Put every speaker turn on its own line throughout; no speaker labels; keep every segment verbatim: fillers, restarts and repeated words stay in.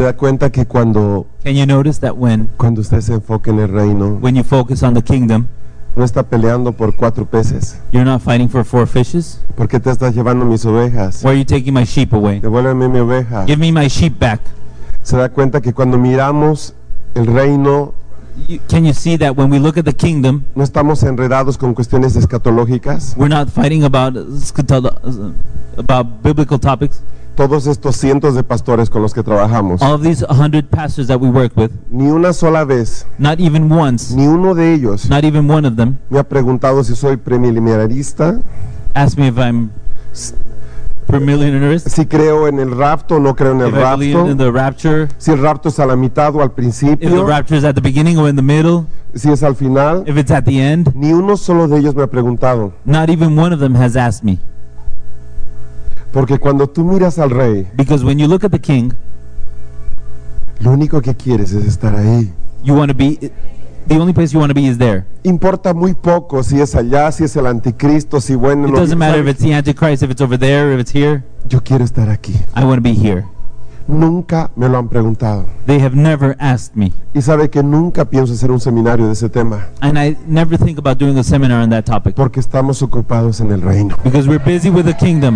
Se da cuenta que cuando
Can you notice that when
cuando usted se enfoca en el reino,
when you focus on the kingdom,
no está peleando por cuatro peces.
you're not fighting for four fishes?
¿Por qué te estás llevando mis ovejas?
Why are you taking my sheep away?
Devuélveme mi oveja.
Give me my sheep back.
Se da cuenta que cuando miramos el reino,
You, can you see that when we look at the kingdom,
no estamos enredados con cuestiones escatológicas?
we're not fighting about eschatolo- about biblical topics?
Todos estos cientos de pastores con los que trabajamos,
All of these one hundred pastors that we work with,
ni una sola vez,
not even once,
ni uno de ellos
not even one of them,
me ha preguntado si soy premillenarista,
asked me if I'm premillenarist,
si creo en el rapto o no creo en el
if I believe in
rapto,
the rapture,
si el rapto es a la mitad o al
if the
principio,
rapture is at the beginning or in the middle,
si es al final.
if it's at the end.
Ni uno solo de ellos me ha preguntado.
Not even one of them has asked me.
Porque cuando tú miras al rey,
Because when you look at the king,
lo único que quieres es estar ahí.
you want to be, the only place you want to be is there.
Importa muy poco si es allá, si es el anticristo, si bueno.
It
no-
doesn't matter if
¿sabes?
it's the Antichrist, if it's over there, if it's here.
Yo quiero estar aquí.
I want to be here.
Nunca me lo han preguntado.
They have never asked me.
Y sabe que nunca pienso hacer un seminario de ese tema,
And I never think about doing a seminar on that topic.
porque estamos ocupados en el reino.
Because we're busy with the kingdom.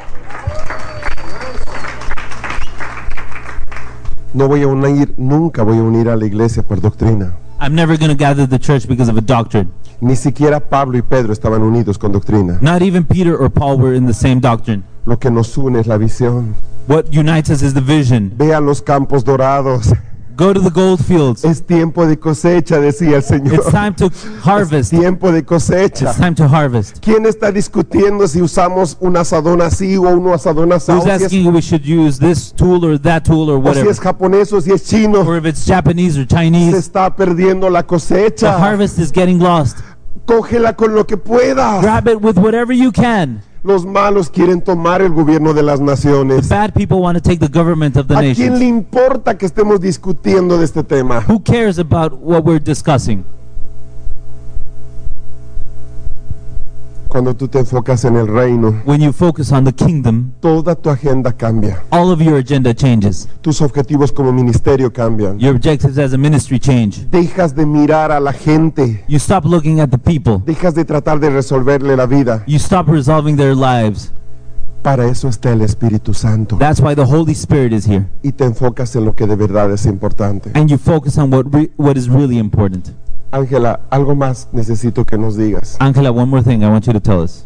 No voy a unir, nunca voy a unir a la iglesia por doctrina.
I'm never going to gather the church because of a doctrine.
Ni siquiera Pablo y Pedro estaban unidos con doctrina.
Not even Peter or Paul were in the same doctrine.
Lo que nos une es la visión.
What unites us is the vision.
Vean los campos dorados.
Go to the gold fields.
Es tiempo de cosecha, decía el Señor.
It's time to
Es
harvest.
tiempo de cosecha.
It's time to harvest.
¿Quién está discutiendo si usamos un asadón así o un asadón así?
Who's
O si es,
asking if we should use this tool or that tool or
o si
whatever?
es japonés o si es chino.
Or if it's Japanese or
Se
Chinese.
está perdiendo la
The
cosecha.
harvest is getting lost.
Cógela con lo que puedas.
Grab it with whatever you can.
Los malos quieren tomar el gobierno de las
The
naciones.
bad people want to take the government of the
¿A quién le
nations.
importa que estemos discutiendo de este tema?
Who cares about what we're discussing?
Cuando tú te enfocas en el reino,
When you focus on the kingdom,
toda tu agenda cambia.
all of your agenda changes.
Tus objetivos como ministerio cambian.
Your objectives as a ministry change.
Dejas de mirar a la gente.
You stop looking at the people.
Dejas de tratar de resolverle la vida.
You stop resolving their lives.
Para eso está el Espíritu Santo.
That's why the Holy Spirit is here.
Y te enfocas en lo que de verdad es importante.
And you focus on what re- what is really important.
Ángela, algo más necesito que nos digas.
Angela, one more thing I want you to tell us.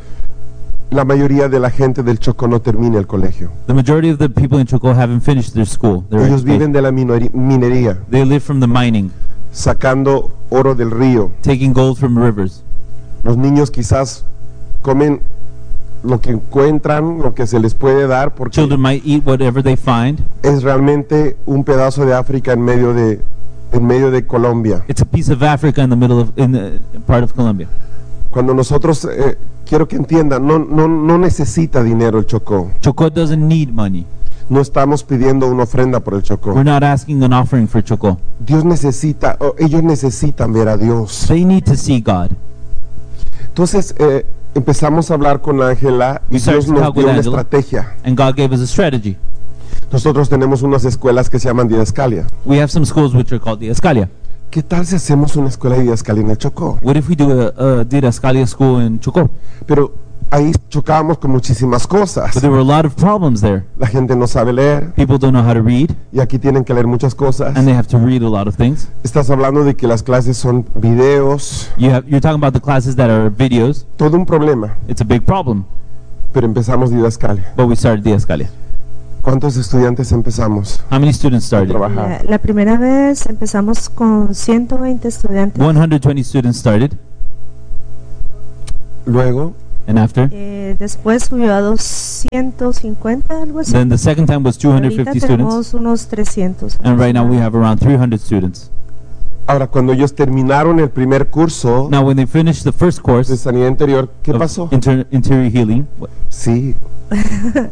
La mayoría de la gente del Chocó no termina el colegio.
The majority of the people in Choco haven't finished their school. Their
Ellos
education.
viven de la minori- minería,
They live from the mining,
sacando oro del río.
taking gold from rivers.
Los niños quizás comen lo que encuentran, lo que se les puede dar, porque
Children might eat whatever they find.
es realmente un pedazo de África en medio de, en medio de Colombia.
It's a piece of Africa in the middle of in the part of Colombia.
Cuando nosotros, eh, quiero que entiendan, no, no, no necesita dinero el Chocó.
Choco doesn't need money.
No estamos pidiendo una ofrenda por el Chocó.
We're not asking an offering for Choco.
Dios necesita, o ellos necesitan ver a Dios.
They need to see God.
Entonces eh, empezamos a hablar con Ángela y
We started
Dios
to
nos
talk
dio
with
una
Angela.
estrategia.
And God gave us a strategy.
Nosotros tenemos unas escuelas que se llaman Didascalia.
We have some schools which are called Didascalia.
¿Qué tal si hacemos una escuela de Didascalia en el Chocó?
What if we do a, a Didascalia school in Choco?
Pero ahí chocábamos con muchísimas cosas.
But there were a lot of problems there.
La gente no sabe leer
People don't know how to read,
y aquí tienen que leer muchas cosas.
and they have to read a lot of things.
Estás hablando de que las clases son videos,
You have, you're talking about the classes that are videos.
todo un problema.
It's a big problem.
Pero empezamos Didascalia.
But we started Didascalia.
¿Cuántos estudiantes empezamos
How many students
a
started?
trabajar?
La, la primera vez empezamos con ciento veinte estudiantes.
one hundred twenty students started,
Luego,
and after,
Eh, después subió a doscientos cincuenta, algo así.
then the second time was two hundred
Ahorita
fifty students,
tenemos unos trescientos.
and right now we have around three hundred students.
ahora cuando ellos terminaron el primer curso
Now, when they finished the first
de
course
sanidad interior, ¿qué
of
pasó?
inter- interior healing, what-
Sí,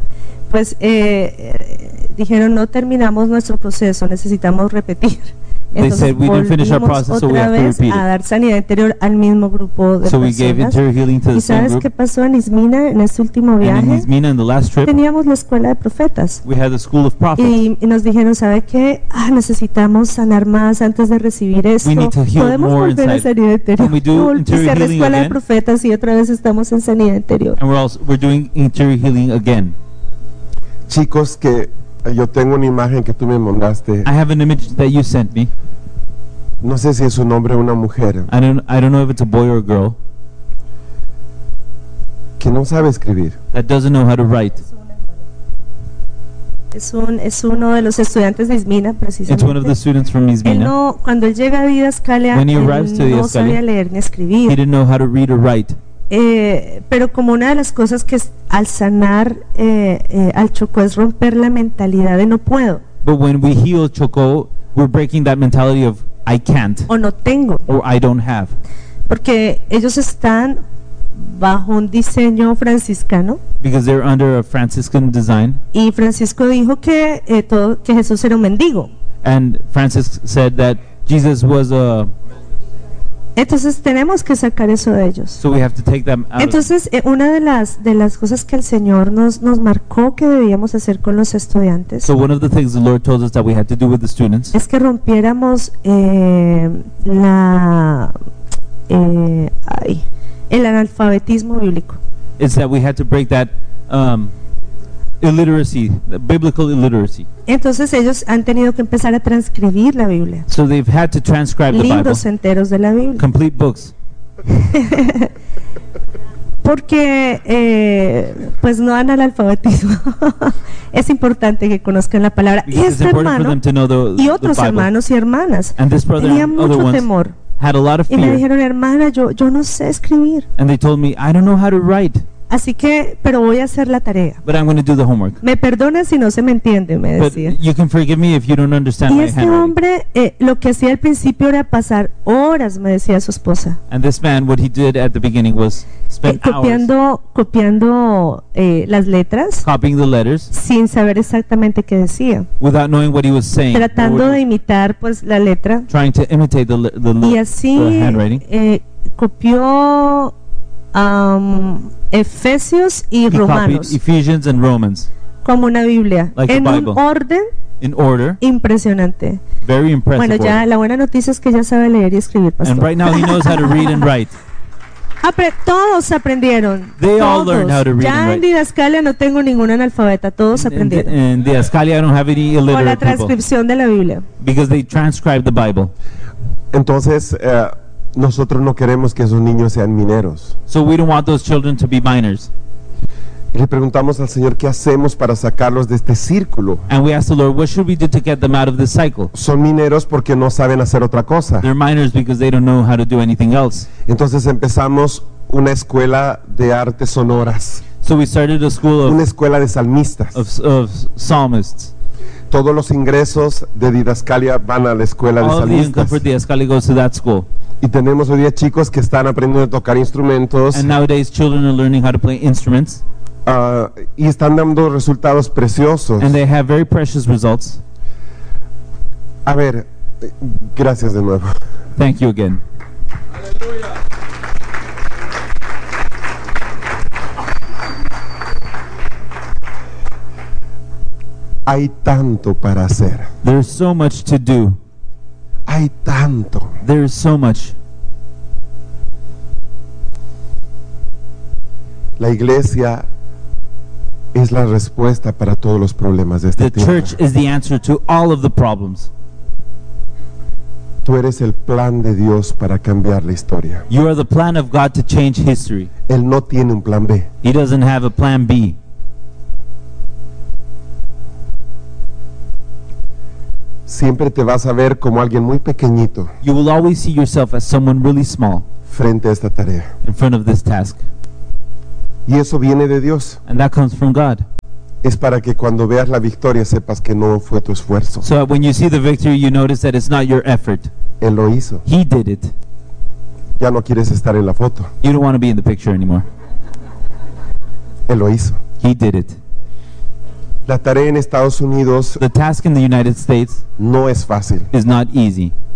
Pues eh, eh, dijeron, no terminamos nuestro proceso, necesitamos repetir.
They
Entonces
said we didn't finish our
volvimos
process, so we
otra
have to
vez
repeat
a
it.
dar sanidad interior al mismo grupo de
So we gave
personas.
interior healing to the
¿Y
same
sabes
group.
qué pasó en Ismina en este último
And in
viaje?
Izmina, in the last trip,
Teníamos la escuela de profetas.
we had the school of prophets.
Y, y nos dijeron, ¿sabe qué? Ah, necesitamos sanar más antes de recibir esto.
We need to heal
Podemos
more
volver a
inside.
sanidad interior.
Can we do
Vol-
interior
hice la
healing
escuela de
again?
profetas y otra vez estamos en sanidad interior.
And we're also we're doing interior healing again.
Chicos, que yo tengo una imagen que tú me mandaste.
I have an image that you sent me.
No sé si es un hombre o una mujer
I don't I don't know if it's a boy or a girl
que no sabe escribir.
that doesn't know how to write.
Es, un, es uno de los estudiantes de Ismina,
It's one of
precisamente.
the students from
Él
Izmina.
no, cuando él llega a Didascalia,
When he
él
arrives to
no
Didascalia,
sabía leer ni
He
escribir.
didn't know how to read or write.
Eh, pero como una de las cosas que es- al sanar eh, eh, al Chocó es romper la mentalidad de no puedo
But when we heal Choco, we're breaking that mentality of I can't
o no tengo,
or I don't have.
porque ellos están bajo un diseño franciscano
Because they're under a Franciscan design.
y Francisco dijo que, eh, todo, que Jesús era un mendigo.
And Francis said that Jesus was a,
Entonces tenemos que sacar eso de ellos.
so we have to take them out. Of,
Entonces, eh, una de las de las cosas que el Señor nos nos marcó que debíamos hacer con los estudiantes
so one of the things the Lord told us that we had to do with the students
es que rompiéramos eh, la eh, ay, el analfabetismo bíblico.
is that we had to break that um, illiteracy, the biblical illiteracy.
Entonces ellos han tenido que empezar a transcribir la Biblia,
So they've had to transcribe the Bible,
libros enteros de la Biblia,
complete books,
porque eh, pues no dan al alfabetismo. Es importante que conozcan la palabra. Y
because it's
este
important for
hermano
them to know the,
y
the
otros
Bible.
hermanos y hermanas
And this brother
tenían
and other
mucho
ones
temor
had a lot of
y me
fear,
dijeron, hermana, yo yo no sé escribir,
and they told me, I don't know how to write,
así que pero voy a hacer la tarea.
but I'm going to do the homework.
Me perdona si no se me entiende, me
But
decía.
you can forgive me if you don't understand
Y
my
este
handwriting.
hombre eh, lo que hacía al principio era pasar horas, me decía su esposa,
And this man, what he did at the beginning was
eh,
spend hours
copiando copiando eh, las letras
copying the letters
sin saber exactamente qué decía,
without knowing what he was saying, or
tratando
what
de
he-
imitar pues la letra.
trying to imitate the, le- the, le-
Y así
the handwriting.
eh, copió am, Efesios y
He copied
Romanos
Ephesians and Romans
como una Biblia
Like the
en un
Bible.
orden
in order.
impresionante.
Very impressive.
Bueno, ya
order.
la buena noticia es que ya sabe leer y escribir,
And
pastor.
right now he knows how to read and write.
Apre- todos aprendieron.
They all
todos.
learned how to read
ya
and
en
write.
Didascalia no tengo ningún analfabeta, todos
In, in,
aprendieron.
in the Ascalia, I don't have any
Con la
illiterate people
transcripción de la Biblia.
because they transcribed the Bible.
Entonces, eh, nosotros no queremos que esos niños sean mineros.
So we don't want those children to be minors.
Y le preguntamos al Señor qué hacemos para sacarlos de este círculo.
And we asked the Lord, what should we do to get them out of this cycle?
Son mineros porque no saben hacer otra cosa.
They're minors because they don't know how to do anything else.
Entonces empezamos una escuela de artes sonoras,
So we started a school
una
of,
escuela de salmistas.
of, of psalmists.
Todos los ingresos de Didascalia van a la escuela de
All of the income
salmistas.
for the Ascali goes to that school.
Y tenemos hoy día chicos que están aprendiendo a tocar instrumentos
And nowadays children are learning how to play instruments.
ah, y están dando resultados preciosos.
And they have very precious results.
A ver, eh, gracias de nuevo.
Thank you again.
Hay tanto para hacer.
There's so much to do.
Hay tanto.
There's so much.
La iglesia es la respuesta para todos los problemas de
The
este tiempo.
church is the answer to all of the problems.
Tú eres el plan de Dios para cambiar la historia.
You are the plan of God to change history.
Él no tiene un plan B.
He doesn't have a plan B.
Siempre te vas a ver como alguien muy pequeñito
You will always see yourself as someone really small
frente a esta tarea.
in front of this task.
Y eso viene de Dios.
And that comes from God.
Es para que cuando veas la victoria sepas que no fue tu esfuerzo.
So that when you see the victory, you notice that it's not your effort.
Él lo hizo.
He did it.
Ya no quieres estar en la foto.
You don't want to be in the picture anymore.
Él lo hizo.
He did it.
La tarea en Estados Unidos
The task in the United States
no es fácil.
is not easy.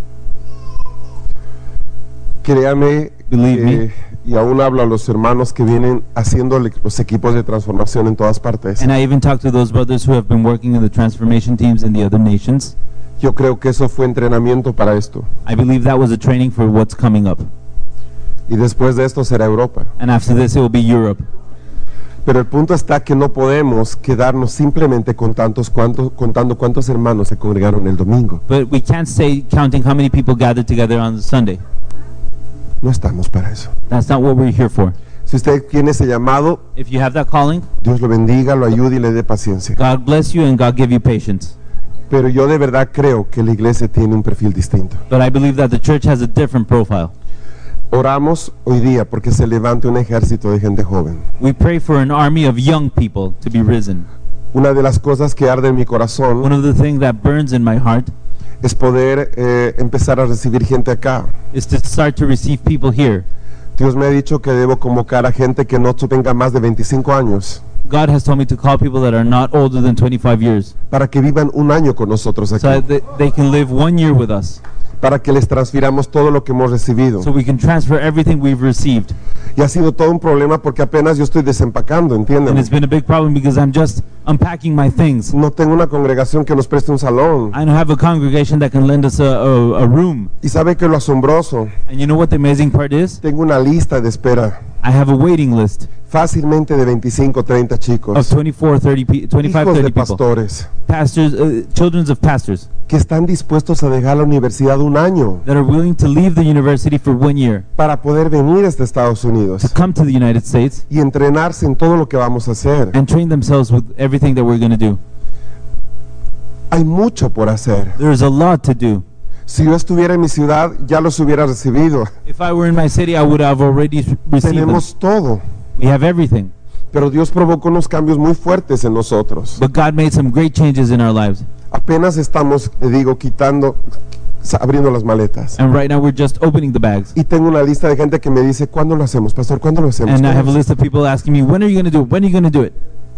Créame,
Believe me.
eh, y aún hablo a los hermanos que vienen haciendo le- los equipos de transformación en todas partes.
And I even talked to those brothers who have been working in the transformation teams in the other nations.
Yo creo que eso fue entrenamiento para esto.
I believe that was a training for what's coming up.
Y después de esto será Europa.
And after this, it will be Europe.
Pero el punto está que no podemos quedarnos simplemente con tantos cuantos, contando cuántos hermanos se congregaron el domingo.
But we can't stay counting how many people gathered together on Sunday.
No estamos para eso.
That's not what we're here for.
Si usted tiene ese llamado,
If you have that calling,
Dios lo bendiga, lo ayude y le dé paciencia.
God bless you and God give you patience.
Pero yo de verdad creo que la iglesia tiene un perfil distinto.
But I believe that the church has a different profile.
Oramos hoy día porque se levante un ejército de gente joven.
We pray for an army of young people to be risen.
Una de las cosas que arde en mi
One
corazón
of the things that burns in my heart
es poder eh, empezar a recibir gente acá.
is to start to receive people here.
Dios me ha dicho que debo convocar a gente que no tenga más de veinticinco años
God has told me to call people that are not older than twenty-five years
para que vivan un año con nosotros
so
aquí,
that they, they can live one year with us,
para que les transfiramos todo lo que hemos recibido.
so we can transfer everything we've received.
Y ha sido todo un problema porque apenas yo estoy desempacando,
And
¿entienden?
it's been a big problem because I'm just unpacking my things.
No tengo una congregación que nos preste un salón.
I don't have a congregation that can lend us a, a, a room.
Y sabe que lo asombroso,
And you know what the amazing part is?
tengo una lista de espera
I have a waiting list
fácilmente de veinticinco, treinta
of
chicos,
twenty-four, thirty, pe- twenty-five,
hijos de
thirty people.
pastores,
Pastors, uh, children of pastors
que están dispuestos a dejar la universidad un año
that are willing to leave the university for one year
para poder venir a Estados Unidos
to come to the United States
y entrenarse en todo lo que vamos a hacer.
and train themselves with everything that we're going to do.
Hay mucho por hacer.
There's a lot to do.
Si yo estuviera en mi ciudad, ya los hubiera recibido.
If I were in my city, I would have already s- received them.
Tenemos todo.
We have everything.
Pero Dios provocó unos cambios muy fuertes en nosotros.
But God made some great changes in our lives.
Apenas estamos, le digo, quitando, sa- abriendo las maletas.
And right now we're just opening the bags.
Y tengo una lista de gente que me dice, ¿cuándo lo hacemos, pastor? ¿Cuándo lo hacemos?
And I have a
¿Cuándo?
list of people asking me, when are you going to do it? When are you going to do it?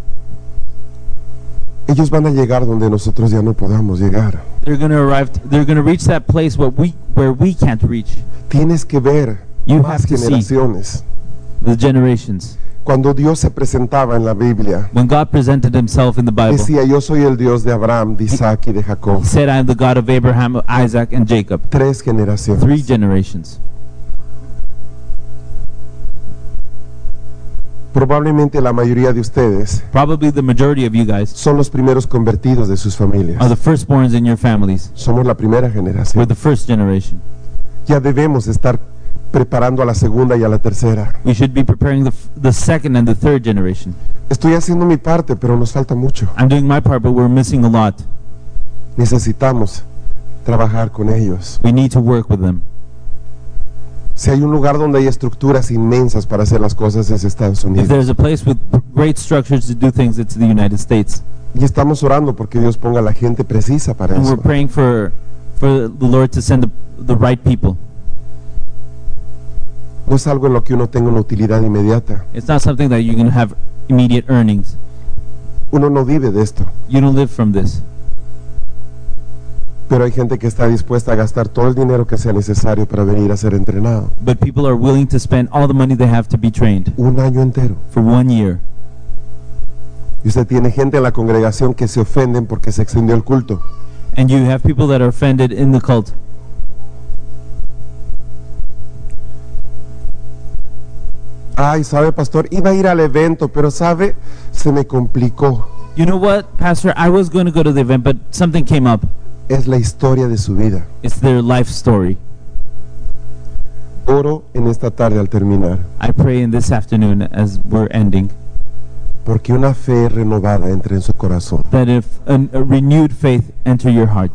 Ellos van a llegar donde nosotros ya no podamos llegar.
They're going to arrive, t- they're going to reach that place where we, where we can't reach.
Tienes que ver
You
más
have to see
generaciones.
the generations.
Cuando Dios se presentaba en la Biblia,
When God presented himself in the Bible,
decía, yo soy el Dios de Abraham, de Isaac y de Jacob.
he said, I am the God of Abraham, Isaac, and Jacob.
Tres generaciones.
Three generations.
Probablemente la mayoría de ustedes
Probably the majority of you guys
son los primeros convertidos de sus familias.
are the firstborns in your families.
Somos la primera
We're
generación.
the first generation.
Ya debemos estar preparando a la segunda y a la tercera.
We should be preparing the, f- the second and the third generation.
Estoy haciendo mi parte, pero nos falta mucho.
I'm doing my part, but we're missing a lot.
Necesitamos trabajar con ellos.
We need to work with them.
Si hay un lugar donde hay estructuras inmensas para hacer las cosas es Estados
If
Unidos.
there's a place with p- great structures to do things, it's the United States.
Y estamos orando porque Dios ponga la gente precisa para
And we're
eso.
praying for, for the Lord to send the, the right people.
No es algo en lo que uno tenga una utilidad inmediata.
It's not something that you're going to have immediate earnings.
Uno no vive de esto.
You don't live from this.
Pero hay gente que está dispuesta a gastar todo el dinero que sea necesario para venir a ser entrenado.
But people are willing to spend all the money they have to be trained
Un año entero.
for one year.
Y usted tiene gente en la congregación que se ofenden porque se extendió el culto.
And you have people that are offended in the cult.
Ay, sabe, pastor, iba a ir al evento, pero sabe, se me complicó.
You know what, Pastor? I was going to go to the event, but something came up.
Es la historia de su vida.
It's their life story.
Oro en esta tarde al terminar,
I pray in this afternoon as we're ending
porque una fe renovada entre en su corazón.
that if an, a renewed faith enter your heart.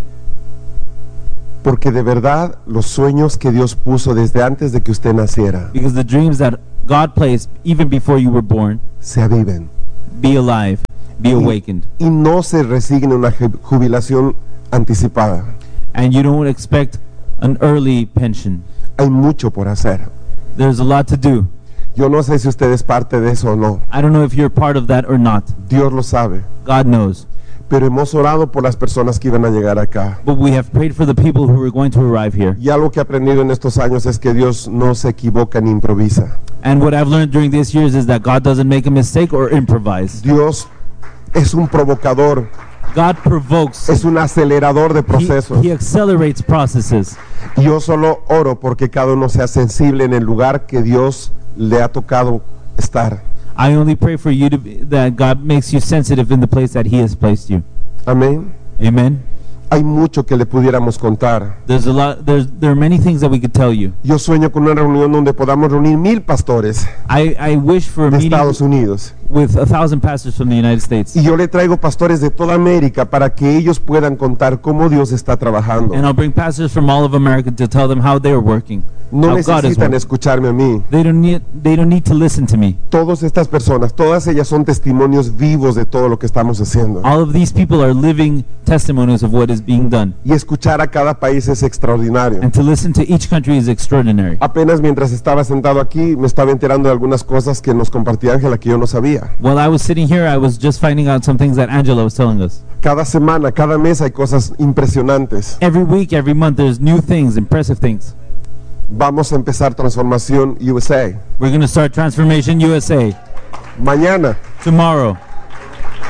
Porque de verdad los sueños que Dios puso desde antes de que usted naciera
Because the dreams that God placed even before you were born,
se aviven.
be alive, be awakened.
Y no se resigne una ju- jubilación anticipada.
And you don't expect an early pension.
Hay mucho por hacer.
There's a lot to do.
Yo no sé si usted es parte de eso o no.
I don't know if you're part of that or not.
Dios lo sabe.
God knows.
pero hemos orado por las personas que iban a llegar acá.
but we have prayed for the people who were going to arrive here.
Y algo que he aprendido en estos años es que Dios no se equivoca ni improvisa.
And what I've learned during these years is that God doesn't make a mistake or improvise.
Dios es un provocador,
God provokes.
es un acelerador de
He,
procesos.
he accelerates processes.
Yo solo oro porque cada uno sea sensible en el lugar que Dios le ha tocado estar.
I only pray for you to be, that God makes you sensitive in the place that He has placed you.
Amén.
Amen.
Hay mucho que le pudiéramos contar.
There's a lot. There's there are many things that we could tell you.
Yo sueño con una reunión donde podamos reunir mil pastores
I I wish for a
de
meeting
Estados Unidos.
with a thousand pastors from the United States,
Y yo le traigo pastores de toda América para que ellos puedan contar cómo Dios está trabajando.
and I'll bring pastors from all of America to tell them how they're working.
No
how God is
necesitan
working.
escucharme a mí.
They don't need. They don't need to listen to me.
Todas estas personas, todas ellas son testimonios vivos de todo lo que estamos haciendo.
All of these people are living testimonies of what is being done,
Y escuchar a cada país es extraordinario.
and to listen to each country is extraordinary.
Apenas mientras estaba sentado aquí me estaba enterando de algunas cosas que nos compartía Ángela que yo no sabía.
While I was sitting here, I was just finding out some things that Angela was telling us.
Cada semana, cada mes hay cosas impresionantes.
Every week, every month, there's new things, impressive things.
Vamos a empezar Transformación U S A.
We're going to start Transformation U S A
Mañana.
tomorrow.